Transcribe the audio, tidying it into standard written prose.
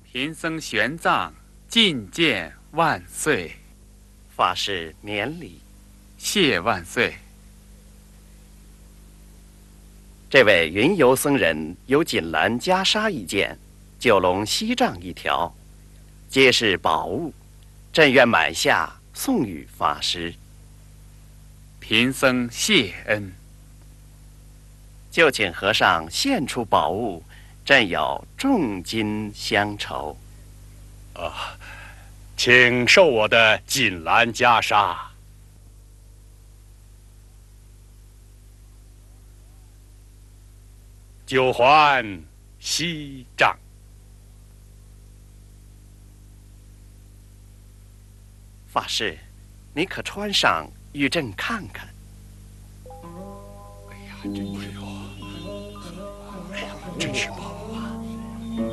贫僧玄奘觐见万岁。 法师免礼。 谢万岁。 这位云游僧人有锦兰袈裟一件，九龙锡杖一条，皆是宝物，朕愿买下送与法师。 贫僧谢恩。 就请和尚献出宝物，朕有重金相酬。 请受我的锦兰袈裟。九环锡杖。 法师，你可穿上与朕看看。 真是宝。